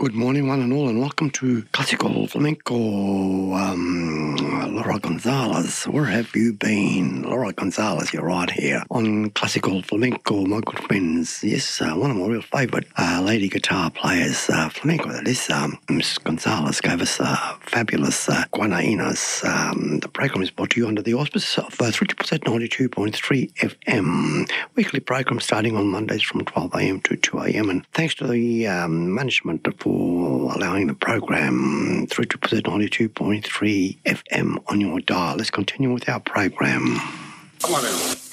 Good morning, one and all, and welcome to Classical Flamenco. Laura Gonzalez, where have you been? Laura Gonzalez, you're right here on Classical Flamenco, my good friends. Yes, one of my real favourite lady guitar players, flamenco that is. Miss Gonzalez gave us fabulous Guanainas. The program is brought to you under the auspices of 3% 92.3 FM. Weekly program starting on Mondays from 12 a.m. to 2 a.m. And thanks to the management for allowing the program 3% 92.3 FM on your dial. Let's continue with our program. Come on in.